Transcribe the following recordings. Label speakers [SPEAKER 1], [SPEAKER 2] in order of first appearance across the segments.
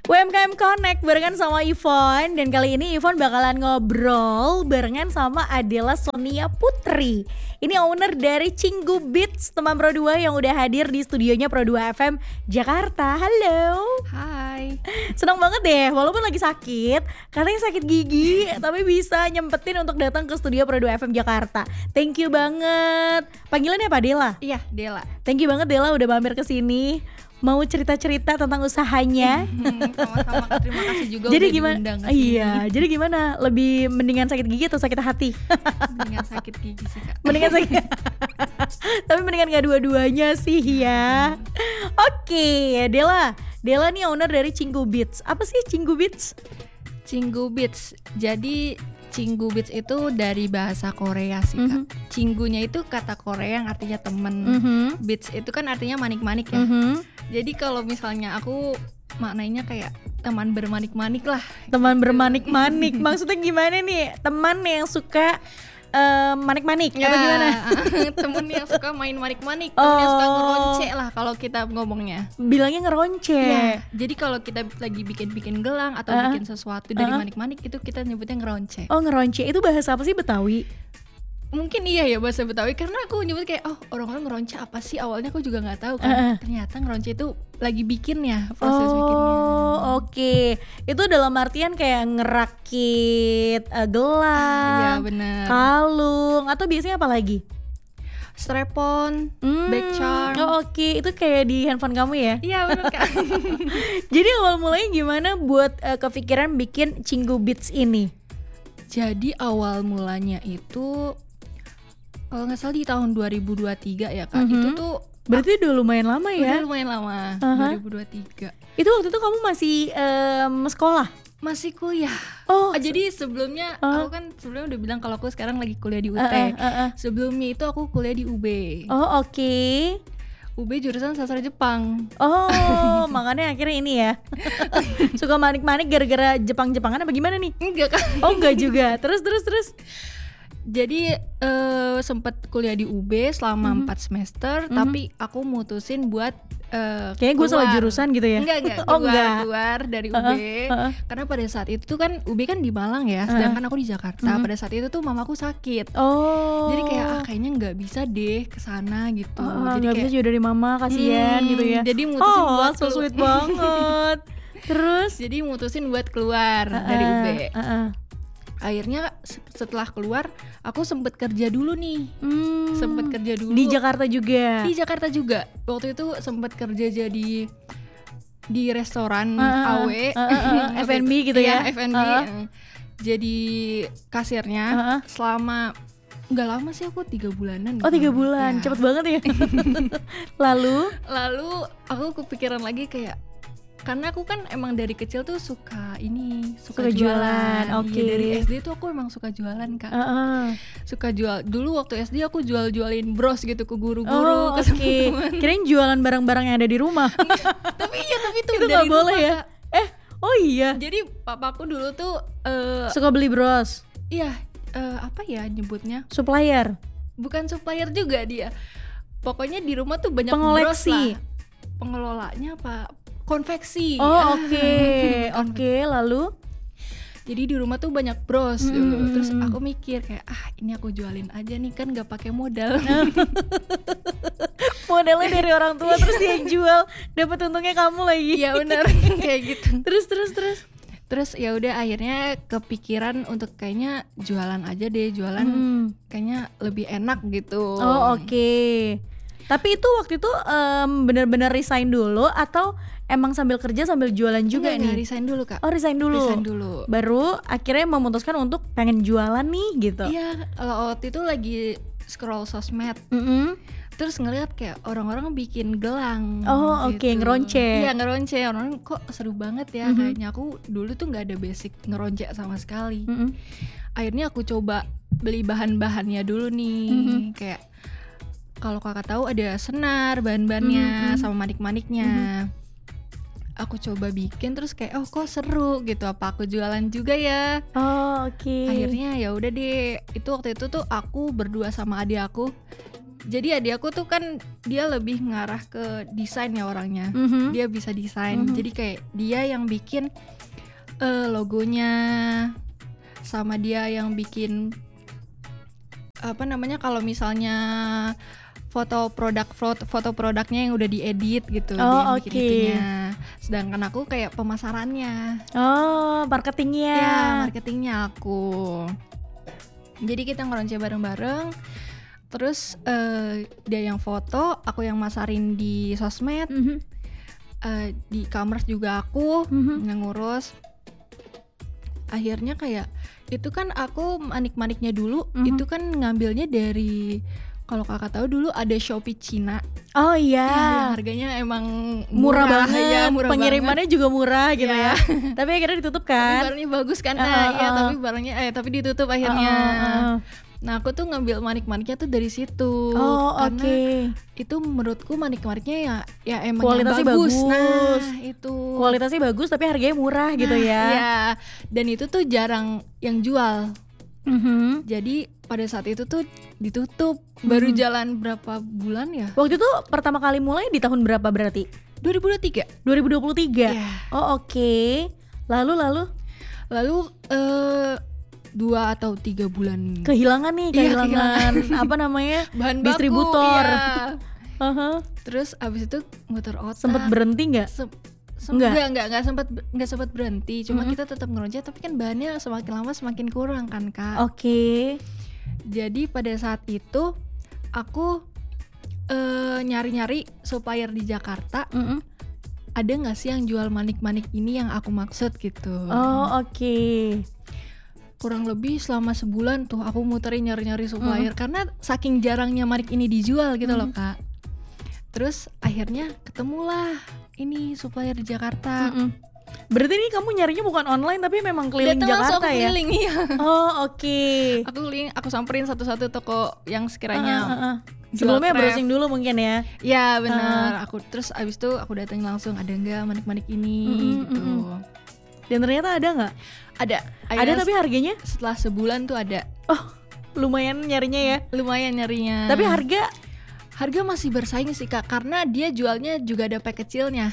[SPEAKER 1] UMKM Connect barengan sama Yvonne. Dan kali ini Yvonne bakalan ngobrol barengan sama Adela Sonia Putri. Ini owner dari Cinggu Beats, teman Pro2 yang udah hadir di studionya Pro2 FM Jakarta. Halo.
[SPEAKER 2] Hai.
[SPEAKER 1] Senang banget deh, walaupun lagi sakit, katanya sakit gigi, tapi bisa nyempetin untuk datang ke studio Pro2 FM Jakarta. Thank you banget. Panggilannya apa, Dela?
[SPEAKER 2] Iya, Dela.
[SPEAKER 1] Thank you banget Dela udah mampir ke sini. Mau cerita-cerita tentang usahanya.
[SPEAKER 2] Sama-sama, terima kasih juga
[SPEAKER 1] jadi
[SPEAKER 2] udah
[SPEAKER 1] gimana?
[SPEAKER 2] diundang ke
[SPEAKER 1] Iya,
[SPEAKER 2] sini.
[SPEAKER 1] jadi gimana? Lebih mendingan sakit gigi atau sakit hati?
[SPEAKER 2] Mendingan sakit gigi sih, Kak.
[SPEAKER 1] Mendingan sakit. Tapi mendingan gak dua-duanya sih ya. Oke, Dela. Dela nih owner dari Cinggu Beats. Apa sih Cinggu Beats?
[SPEAKER 2] Cinggu Beats. Jadi Cinggu Beats itu dari bahasa Korea sih, Kak. Cinggunya itu kata Korea yang artinya temen. Beats itu kan artinya manik-manik ya. Jadi kalau misalnya aku maknanya kayak teman bermanik-manik lah.
[SPEAKER 1] Teman bermanik-manik. Maksudnya gimana nih? Teman yang suka manik-manik atau gimana?
[SPEAKER 2] Temen yang suka main manik-manik, temen yang suka ngeronce lah kalau kita ngomongnya.
[SPEAKER 1] Bilangnya ngeronce.
[SPEAKER 2] Ya, jadi kalau kita lagi bikin gelang atau bikin sesuatu dari manik-manik itu kita nyebutnya ngeronce.
[SPEAKER 1] Oh, ngeronce itu bahasa apa sih, Betawi?
[SPEAKER 2] Mungkin iya ya bahasa Betawi, karena aku nyebut kayak orang-orang ngeronce apa sih, awalnya aku juga nggak tahu kan. Ternyata ngeronce itu lagi bikinnya, proses bikinnya.
[SPEAKER 1] Oh, oke. Itu dalam artian kayak ngerakit gelang,
[SPEAKER 2] Iya benar.
[SPEAKER 1] kalung, atau biasanya apa lagi?
[SPEAKER 2] Strap-on, back charm.
[SPEAKER 1] Oh, oke. Itu kayak di handphone kamu ya?
[SPEAKER 2] Iya benar, Kak.
[SPEAKER 1] Jadi awal mulanya gimana buat kepikiran bikin Cinggu Beats ini?
[SPEAKER 2] Jadi awal mulanya itu kalau nggak salah di tahun 2023 ya, Kak. Itu tuh
[SPEAKER 1] Berarti udah lumayan lama ya?
[SPEAKER 2] udah lumayan lama, 2023.
[SPEAKER 1] Itu waktu itu kamu masih sekolah?
[SPEAKER 2] Masih kuliah.
[SPEAKER 1] Oh,
[SPEAKER 2] Jadi sebelumnya aku kan sebelumnya udah bilang kalau aku sekarang lagi kuliah di UT. Sebelumnya itu aku kuliah di UB.
[SPEAKER 1] Oh, oke.
[SPEAKER 2] UB jurusan sastra Jepang.
[SPEAKER 1] Oh, makanya akhirnya ini ya. Suka manik-manik gara-gara Jepang-Jepangan apa gimana nih?
[SPEAKER 2] Enggak, Kak.
[SPEAKER 1] Oh, enggak juga. Terus.
[SPEAKER 2] Jadi sempat kuliah di UB selama 4 semester, tapi aku mutusin buat
[SPEAKER 1] Kayaknya gue salah jurusan gitu ya?
[SPEAKER 2] Enggak,
[SPEAKER 1] Oh, enggak.
[SPEAKER 2] keluar dari UB. Karena pada saat itu kan UB kan di Malang ya, sedangkan aku di Jakarta. Pada saat itu tuh mamaku sakit.
[SPEAKER 1] Oh.
[SPEAKER 2] Jadi kayak kayaknya nggak bisa deh kesana gitu. Jadi
[SPEAKER 1] nggak
[SPEAKER 2] kayak
[SPEAKER 1] bisa juga dari mama, kasihan gitu ya.
[SPEAKER 2] Jadi mutusin buat
[SPEAKER 1] so sweet banget. Terus?
[SPEAKER 2] Jadi mutusin buat keluar dari UB. Akhirnya setelah keluar aku sempet kerja dulu nih. Sempet kerja dulu
[SPEAKER 1] Di Jakarta juga?
[SPEAKER 2] Di Jakarta juga. Waktu itu sempet kerja jadi di restoran AW,
[SPEAKER 1] F&B gitu ya?
[SPEAKER 2] F&B. Jadi kasirnya selama nggak lama sih, aku 3 bulanan.
[SPEAKER 1] Oh, 3 bulan, cepet banget ya. Lalu
[SPEAKER 2] aku kepikiran lagi kayak, karena aku kan emang dari kecil tuh suka
[SPEAKER 1] Suka jualan. Oke.
[SPEAKER 2] Iya, dari SD tuh aku emang suka jualan, Kak. Suka jual. Dulu waktu SD aku jualin bros gitu ke guru-guru, ke teman-teman.
[SPEAKER 1] Kirain jualan barang-barang yang ada di rumah.
[SPEAKER 2] tapi itu
[SPEAKER 1] Itu
[SPEAKER 2] dari
[SPEAKER 1] nggak boleh
[SPEAKER 2] rumah,
[SPEAKER 1] ya?
[SPEAKER 2] Kak.
[SPEAKER 1] Oh iya.
[SPEAKER 2] Jadi papaku dulu tuh
[SPEAKER 1] Suka beli bros.
[SPEAKER 2] iya, apa ya nyebutnya?
[SPEAKER 1] Supplier.
[SPEAKER 2] Bukan supplier juga dia. Pokoknya di rumah tuh banyak
[SPEAKER 1] Pengoleksi.
[SPEAKER 2] bros lah. Pengelolanya apa? Konveksi.
[SPEAKER 1] Oh, oke. Lalu?
[SPEAKER 2] Jadi di rumah tuh banyak bros dulu. Terus aku mikir kayak ini aku jualin aja nih, kan gak pakai modal.
[SPEAKER 1] Modalnya dari orang tua terus dia yang jual, dapat untungnya kamu lagi.
[SPEAKER 2] Iya benar. Kayak gitu.
[SPEAKER 1] Terus
[SPEAKER 2] ya udah akhirnya kepikiran untuk kayaknya jualan aja deh, kayaknya lebih enak gitu.
[SPEAKER 1] Oh, oke. Tapi itu waktu itu benar-benar resign dulu atau emang sambil kerja sambil jualan juga nih?
[SPEAKER 2] Enggak, resign dulu, Kak.
[SPEAKER 1] Oh, resign dulu. Baru akhirnya memutuskan untuk pengen jualan nih gitu.
[SPEAKER 2] Iya, kalau waktu itu lagi scroll sosmed. Terus ngeliat kayak orang-orang bikin gelang.
[SPEAKER 1] Oh,
[SPEAKER 2] gitu.
[SPEAKER 1] oke, ngeronce.
[SPEAKER 2] Iya, ngeronce. Orang kok seru banget ya. Kayaknya aku dulu tuh nggak ada basic ngeronce sama sekali. Akhirnya aku coba beli bahan-bahannya dulu nih. Kayak kalau kakak tahu ada senar, bahan-bahannya sama manik-maniknya. Aku coba bikin terus kayak kok seru gitu, apa aku jualan juga ya.
[SPEAKER 1] Oh, oke.
[SPEAKER 2] Akhirnya ya udah deh. Itu waktu itu tuh aku berdua sama adik aku Jadi adik aku tuh kan dia lebih ngarah ke desain ya orangnya. Dia bisa desain. Jadi kayak dia yang bikin logonya, sama dia yang bikin apa namanya, kalau misalnya foto produknya yang udah diedit gitu, dia yang bikin itunya. Sedangkan aku kayak pemasarannya.
[SPEAKER 1] Marketingnya.
[SPEAKER 2] Ya, marketingnya aku. Jadi kita ngeronce bareng-bareng. Terus dia yang foto, aku yang masarin di sosmed. Di e-commerce juga aku yang ngurus. Akhirnya kayak itu kan aku manik-maniknya dulu, itu kan ngambilnya dari, kalau kakak tahu dulu ada Shopee Cina.
[SPEAKER 1] Oh iya.
[SPEAKER 2] Ya, harganya emang
[SPEAKER 1] murah banget.
[SPEAKER 2] Ya, murah
[SPEAKER 1] pengirimannya
[SPEAKER 2] banget.
[SPEAKER 1] juga murah gitu ya. Tapi akhirnya ditutup kan.
[SPEAKER 2] Tapi barangnya bagus kan. Tapi ditutup akhirnya. Nah, aku tuh ngambil manik-maniknya tuh dari situ. Karena itu menurutku manik-maniknya ya emang
[SPEAKER 1] kualitasnya
[SPEAKER 2] bagus.
[SPEAKER 1] Nah,
[SPEAKER 2] itu.
[SPEAKER 1] Kualitasnya bagus tapi harganya murah gitu ya.
[SPEAKER 2] Iya. Dan itu tuh jarang yang jual. Jadi pada saat itu tuh ditutup. Baru jalan berapa bulan ya?
[SPEAKER 1] Waktu itu pertama kali mulai di tahun berapa berarti?
[SPEAKER 2] 2023.
[SPEAKER 1] Yeah. Lalu
[SPEAKER 2] 2 atau 3 bulan
[SPEAKER 1] kehilangan apa namanya,
[SPEAKER 2] bahan
[SPEAKER 1] distributor.
[SPEAKER 2] Baku, Terus abis itu muter otak.
[SPEAKER 1] Sempet berhenti nggak?
[SPEAKER 2] Nggak sempat berhenti. Cuma kita tetap ngeronce, tapi kan bahannya semakin lama semakin kurang kan, Kak. Jadi pada saat itu aku nyari-nyari supplier di Jakarta. Ada nggak sih yang jual manik-manik ini yang aku maksud gitu? Kurang lebih selama sebulan tuh aku muterin nyari-nyari supplier karena saking jarangnya manik ini dijual gitu loh, Kak. Terus akhirnya ketemulah ini supplier di Jakarta.
[SPEAKER 1] Berarti ini kamu nyarinya bukan online tapi memang keliling Jakarta ya?
[SPEAKER 2] Keliling, iya.
[SPEAKER 1] Aku
[SPEAKER 2] keliling, aku samperin satu-satu toko yang sekiranya
[SPEAKER 1] sebelumnya browsing dulu mungkin ya?
[SPEAKER 2] Ya benar. Aku terus abis itu aku datang langsung, ada nggak manik-manik ini gitu.
[SPEAKER 1] Dan ternyata ada nggak?
[SPEAKER 2] Ada
[SPEAKER 1] tapi harganya?
[SPEAKER 2] Setelah sebulan tuh ada.
[SPEAKER 1] Lumayan nyarinya ya?
[SPEAKER 2] Lumayan nyarinya.
[SPEAKER 1] Tapi
[SPEAKER 2] harga masih bersaing sih, Kak, karena dia jualnya juga ada pack kecilnya.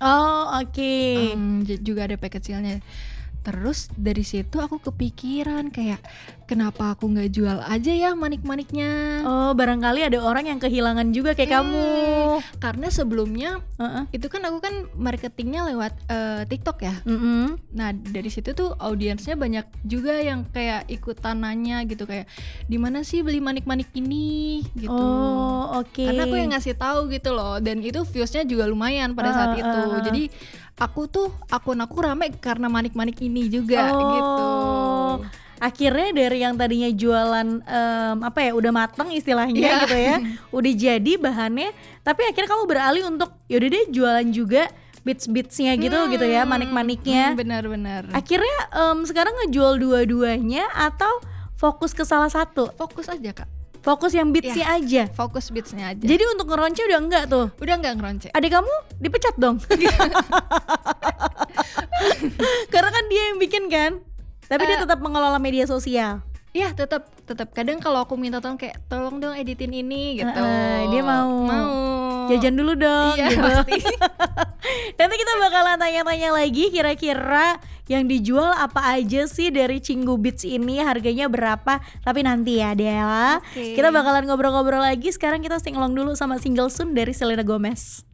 [SPEAKER 2] Juga ada pack kecilnya. Terus dari situ aku kepikiran kayak, kenapa aku nggak jual aja ya manik-maniknya?
[SPEAKER 1] Barangkali ada orang yang kehilangan juga kayak kamu.
[SPEAKER 2] Karena sebelumnya itu kan aku kan marketingnya lewat TikTok ya. Nah dari situ tuh audiensnya banyak juga yang kayak ikutan nanya gitu, kayak di mana sih beli manik-manik ini gitu. Karena aku yang ngasih tahu gitu loh, dan itu viewsnya juga lumayan pada saat itu. Jadi akun aku rame karena manik-manik ini juga gitu.
[SPEAKER 1] Akhirnya dari yang tadinya jualan udah mateng istilahnya gitu ya, udah jadi bahannya, tapi akhirnya kamu beralih untuk yaudah deh jualan juga beads-beadsnya gitu ya, manik-maniknya.
[SPEAKER 2] Benar-benar.
[SPEAKER 1] Akhirnya sekarang ngejual dua-duanya atau fokus ke salah satu?
[SPEAKER 2] Fokus aja, Kak.
[SPEAKER 1] Fokus yang beadsnya aja?
[SPEAKER 2] Fokus beadsnya aja.
[SPEAKER 1] Jadi untuk ngeronce udah enggak tuh?
[SPEAKER 2] Udah enggak ngeronce.
[SPEAKER 1] Adik kamu dipecat dong? Karena kan dia yang bikin kan? Tapi dia tetap mengelola media sosial.
[SPEAKER 2] Iya, tetap. Kadang kalau aku minta tolong dong editin ini gitu.
[SPEAKER 1] Dia mau. Jajan dulu dong.
[SPEAKER 2] Iya,
[SPEAKER 1] gitu.
[SPEAKER 2] pasti.
[SPEAKER 1] Nanti kita bakalan tanya-tanya lagi kira-kira yang dijual apa aja sih dari Cinggu Beats ini, harganya berapa. Tapi nanti ya Dela, kita bakalan ngobrol-ngobrol lagi. Sekarang kita sing along dulu sama Single Soon dari Selena Gomez.